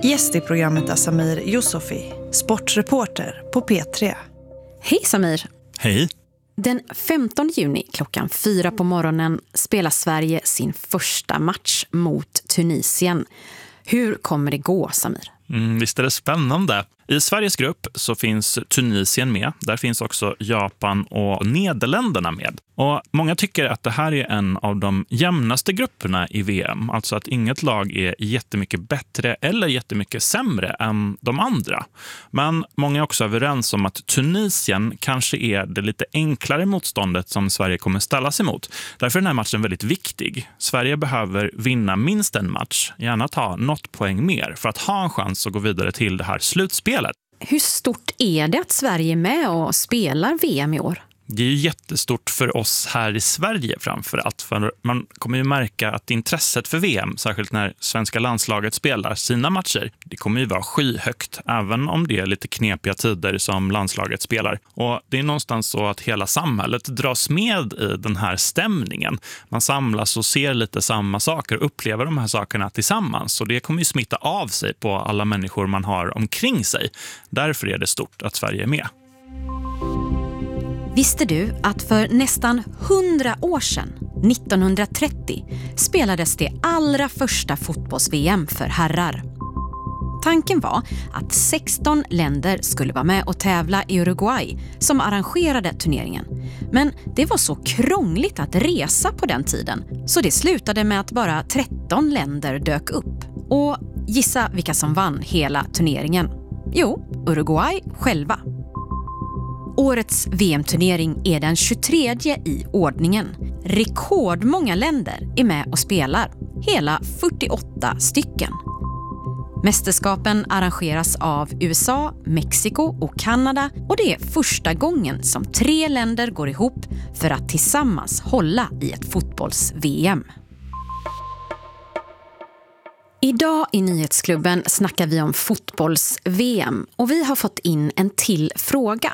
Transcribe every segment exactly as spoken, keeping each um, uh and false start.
Gäst i programmet är Samir Yusufi, sportreporter på P tre. Hej Samir! Hej! Den femtonde juni klockan fyra på morgonen spelar Sverige sin första match mot Tunisien. Hur kommer det gå, Samir? Mm, visst är det spännande. I Sveriges grupp så finns Tunisien med. Där finns också Japan och Nederländerna med. Och många tycker att det här är en av de jämnaste grupperna i V M. Alltså att inget lag är jättemycket bättre eller jättemycket sämre än de andra. Men många är också överens om att Tunisien kanske är det lite enklare motståndet som Sverige kommer ställa sig mot. Därför är den här matchen väldigt viktig. Sverige behöver vinna minst en match, gärna ta något poäng mer för att ha en chans att gå vidare till det här slutspelet. Hur stort är det att Sverige är med och spelar V M i år? Det är ju jättestort för oss här i Sverige framför allt. För man kommer ju märka att intresset för V M, särskilt när svenska landslaget spelar sina matcher, det kommer ju vara skyhögt, även om det är lite knepiga tider som landslaget spelar. Och det är någonstans så att hela samhället dras med i den här stämningen. Man samlas och ser lite samma saker och upplever de här sakerna tillsammans. Och det kommer ju smitta av sig på alla människor man har omkring sig. Därför är det stort att Sverige är med. Visste du att för nästan hundra år sedan, nittonhundratrettio, spelades det allra första fotbolls-V M för herrar? Tanken var att sexton länder skulle vara med och tävla i Uruguay som arrangerade turneringen. Men det var så krångligt att resa på den tiden så det slutade med att bara tretton länder dök upp. Och gissa vilka som vann hela turneringen? Jo, Uruguay själva. Årets V M-turnering är den tjugotredje i ordningen. Rekordmånga länder är med och spelar, hela fyrtioåtta stycken. Mästerskapen arrangeras av U S A, Mexiko och Kanada och det är första gången som tre länder går ihop för att tillsammans hålla i ett fotbolls-V M. Idag i Nyhetsklubben snackar vi om fotbolls-V M och vi har fått in en till fråga.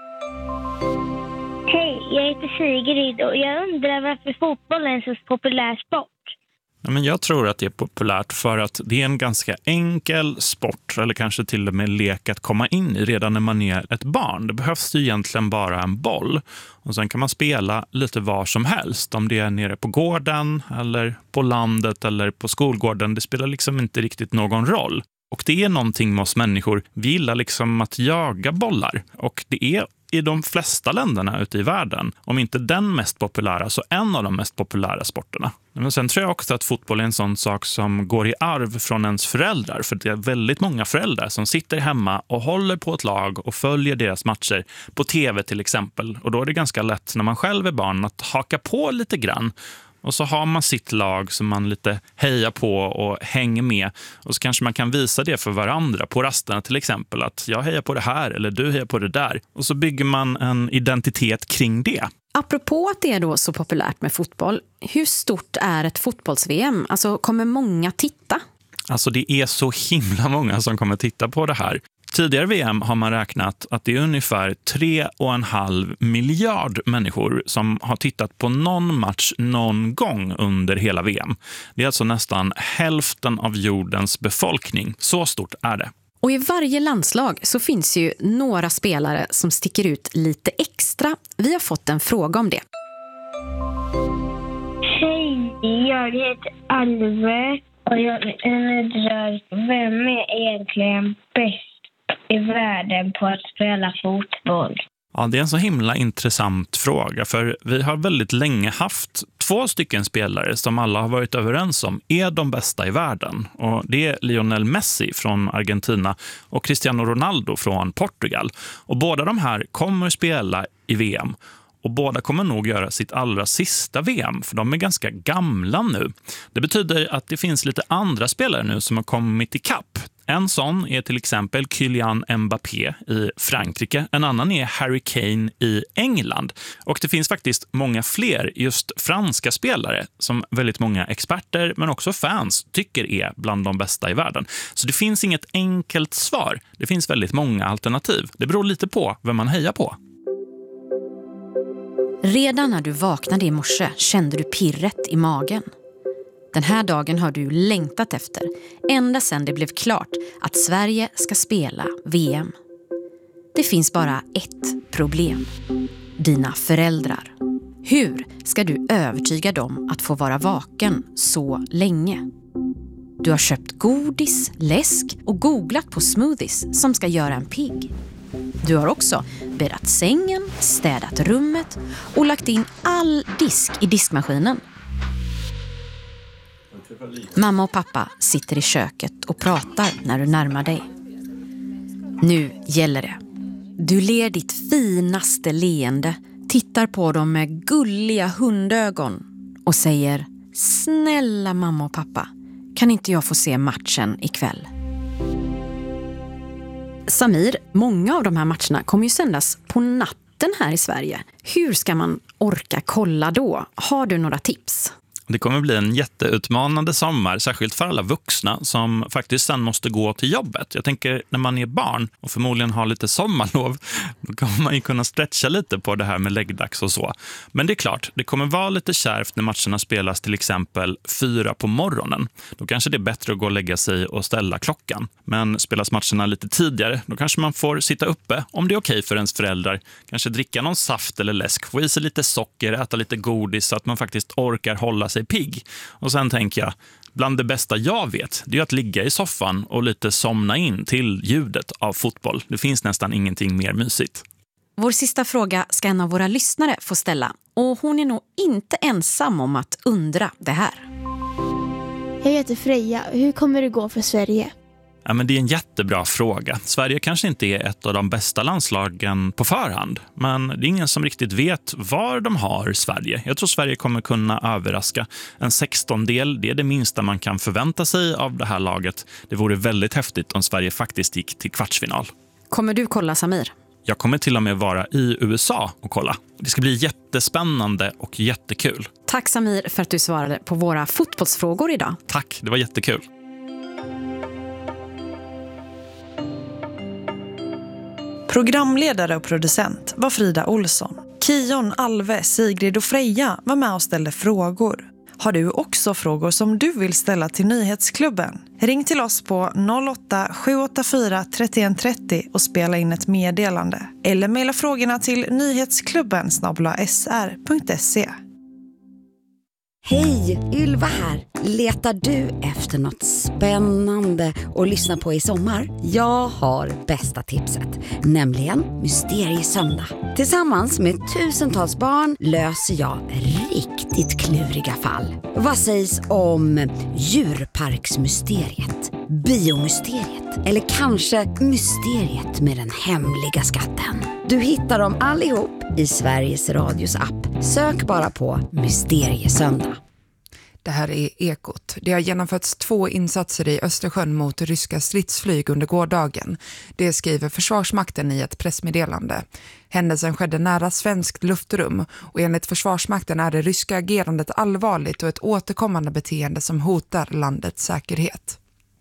Hej, jag heter Sigrid och jag undrar varför fotboll är en så populär sport. Ja, men jag tror att det är populärt för att det är en ganska enkel sport eller kanske till och med lek att komma in i redan när man är ett barn. Det behövs ju egentligen bara en boll och sen kan man spela lite var som helst. Om det är nere på gården eller på landet eller på skolgården, det spelar liksom inte riktigt någon roll. Och det är någonting med oss människor. Vi gillar liksom att jaga bollar. Och det är i de flesta länderna ute i världen, om inte den mest populära, så en av de mest populära sporterna. Men sen tror jag också att fotboll är en sån sak som går i arv från ens föräldrar. För det är väldigt många föräldrar som sitter hemma och håller på ett lag och följer deras matcher på tv till exempel. Och då är det ganska lätt när man själv är barn att haka på lite grann. Och så har man sitt lag som man lite hejar på och hänger med. Och så kanske man kan visa det för varandra på rasterna till exempel. Att jag hejar på det här eller du hejar på det där. Och så bygger man en identitet kring det. Apropå att det är då så populärt med fotboll, hur stort är ett fotbolls-V M? Alltså kommer många titta? Alltså det är så himla många som kommer titta på det här. Tidigare V M har man räknat att det är ungefär tre och en halv miljard människor som har tittat på någon match någon gång under hela V M. Det är alltså nästan hälften av jordens befolkning. Så stort är det. Och i varje landslag så finns ju några spelare som sticker ut lite extra. Vi har fått en fråga om det. Hej, jag heter Alve och jag undrar vem är egentligen bäst i världen på att spela fotboll? Ja, det är en så himla intressant fråga för vi har väldigt länge haft två stycken spelare som alla har varit överens om är de bästa i världen. Och det är Lionel Messi från Argentina och Cristiano Ronaldo från Portugal. Och båda de här kommer spela i V M. Och båda kommer nog göra sitt allra sista V M, för de är ganska gamla nu. Det betyder att det finns lite andra spelare nu som har kommit i kapp. En sån är till exempel Kylian Mbappé i Frankrike. En annan är Harry Kane i England. Och det finns faktiskt många fler just franska spelare som väldigt många experter men också fans tycker är bland de bästa i världen. Så det finns inget enkelt svar. Det finns väldigt många alternativ. Det beror lite på vem man hejar på. Redan när du vaknade i morse kände du pirret i magen. Den här dagen har du längtat efter, ända sedan det blev klart att Sverige ska spela V M. Det finns bara ett problem. Dina föräldrar. Hur ska du övertyga dem att få vara vaken så länge? Du har köpt godis, läsk och googlat på smoothies som ska göra en pigg. Du har också bäddat sängen, städat rummet och lagt in all disk i diskmaskinen. Mamma och pappa sitter i köket och pratar när du närmar dig. Nu gäller det. Du ler ditt finaste leende, tittar på dem med gulliga hundögon och säger: snälla mamma och pappa, kan inte jag få se matchen ikväll? Samir, många av de här matcherna kommer ju sändas på natten här i Sverige. Hur ska man orka kolla då? Har du några tips? Det kommer bli en jätteutmanande sommar, särskilt för alla vuxna som faktiskt sen måste gå till jobbet. Jag tänker när man är barn och förmodligen har lite sommarlov, då kommer man ju kunna stretcha lite på det här med läggdags och så. Men det är klart, det kommer vara lite kärvt när matcherna spelas till exempel fyra på morgonen. Då kanske det är bättre att gå och lägga sig och ställa klockan. Men spelas matcherna lite tidigare, då kanske man får sitta uppe om det är okej för ens föräldrar. Kanske dricka någon saft eller läsk, få i sig lite socker, äta lite godis så att man faktiskt orkar hålla sig pigg. Och sen tänker jag, bland det bästa jag vet, det är att ligga i soffan och lite somna in till ljudet av fotboll. Det finns nästan ingenting mer mysigt. Vår sista fråga ska en av våra lyssnare få ställa. Och hon är nog inte ensam om att undra det här. Jag heter Freja. Hur kommer det gå för Sverige? Ja, men det är en jättebra fråga. Sverige kanske inte är ett av de bästa landslagen på förhand. Men det är ingen som riktigt vet var de har Sverige. Jag tror Sverige kommer kunna överraska. En sextondel, det är det minsta man kan förvänta sig av det här laget. Det vore väldigt häftigt om Sverige faktiskt gick till kvartsfinal. Kommer du kolla, Samir? Jag kommer till och med vara i U S A och kolla. Det ska bli jättespännande och jättekul. Tack Samir för att du svarade på våra fotbollsfrågor idag. Tack, det var jättekul. Programledare och producent var Frida Olsson. Kion, Alve, Sigrid och Freja var med och ställde frågor. Har du också frågor som du vill ställa till Nyhetsklubben? Ring till oss på noll åtta sju åtta fyra tre ett tre noll och spela in ett meddelande. Eller mejla frågorna till nyhetsklubben snabel-a s r punkt se. Hej, Ylva här. Letar du efter något spännande att lyssna på i sommar? Jag har bästa tipset, nämligen Mysteriesöndag. Tillsammans med tusentals barn löser jag riktigt kluriga fall. Vad sägs om djurparksmysteriet, biomysteriet eller kanske mysteriet med den hemliga skatten? Du hittar dem allihop i Sveriges Radios app. Sök bara på Mysteriesöndag. Det här är Ekot. Det har genomförts två insatser i Östersjön mot ryska stridsflyg under gårdagen. Det skriver Försvarsmakten i ett pressmeddelande. Händelsen skedde nära svenskt luftrum och enligt Försvarsmakten är det ryska agerandet allvarligt och ett återkommande beteende som hotar landets säkerhet.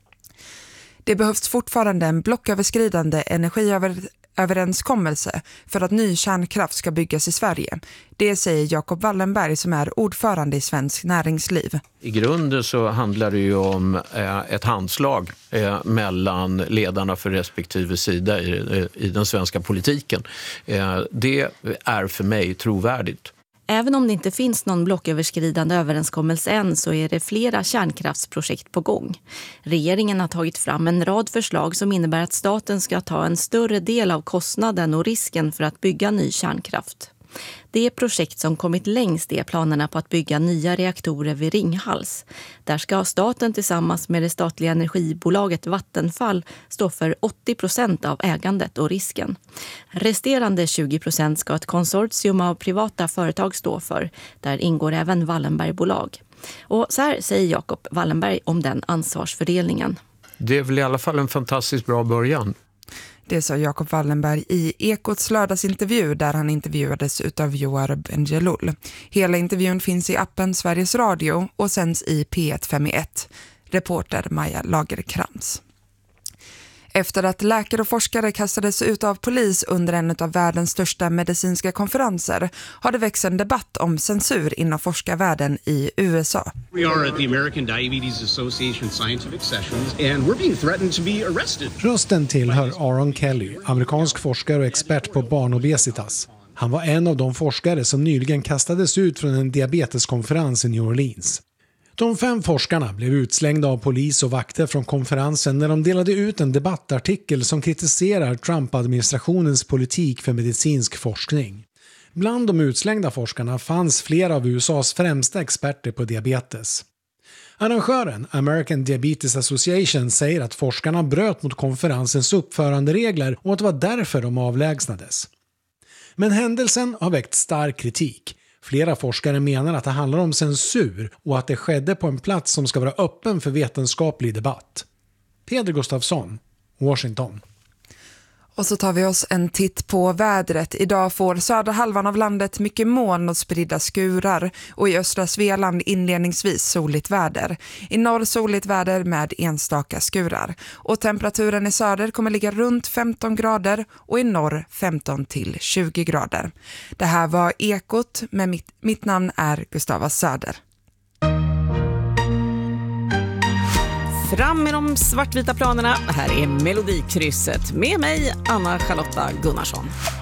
Det behövs fortfarande en blocköverskridande energiöverenskommelse för att ny kärnkraft ska byggas i Sverige. Det säger Jakob Wallenberg som är ordförande i Svensk Näringsliv. I grunden så handlar det ju om ett handslag mellan ledarna för respektive sida i, i den svenska politiken. Det är för mig trovärdigt. Även om det inte finns någon blocköverskridande överenskommelse än så är det flera kärnkraftsprojekt på gång. Regeringen har tagit fram en rad förslag som innebär att staten ska ta en större del av kostnaden och risken för att bygga ny kärnkraft. Det projekt som kommit längst är planerna på att bygga nya reaktorer vid Ringhals. Där ska staten tillsammans med det statliga energibolaget Vattenfall stå för åttio procent av ägandet och risken. Resterande tjugo procent ska ett konsortium av privata företag stå för. Där ingår även Wallenbergbolag. Och så här säger Jakob Wallenberg om den ansvarsfördelningen. Det är väl i alla fall en fantastiskt bra början. Det sa Jakob Wallenberg i Ekots lördagsintervju där han intervjuades utav Joar Bendjelloul. Hela intervjun finns i appen Sveriges Radio och sänds i P ett fem ett. Reporter Maja Lagerkrans. Efter att läkare och forskare kastades ut av polis under en av världens största medicinska konferenser har det växt en debatt om censur inom forskarvärlden i U S A. We are at the American Diabetes Association Scientific Sessions and we're being threatened to be arrested. Rösten tillhör Aaron Kelly, amerikansk forskare och expert på barnobesitas. Han var en av de forskare som nyligen kastades ut från en diabeteskonferens i New Orleans. De fem forskarna blev utslängda av polis och vakter från konferensen när de delade ut en debattartikel som kritiserar Trump-administrationens politik för medicinsk forskning. Bland de utslängda forskarna fanns flera av U S A:s främsta experter på diabetes. Arrangören American Diabetes Association säger att forskarna bröt mot konferensens uppföranderegler och att det var därför de avlägsnades. Men händelsen har väckt stark kritik. Flera forskare menar att det handlar om censur och att det skedde på en plats som ska vara öppen för vetenskaplig debatt. Peder Gustafsson, Washington. Och så tar vi oss en titt på vädret. Idag får södra halvan av landet mycket moln och spridda skurar och i östra Svealand inledningsvis soligt väder. I norr soligt väder med enstaka skurar. Och temperaturen i söder kommer ligga runt femton grader och i norr femton till tjugo grader. Det här var Ekot, med mitt, mitt namn är Gustava Söder. Fram med de svartvita planerna. Här är Melodikrysset med mig, Anna Charlotta Gunnarsson.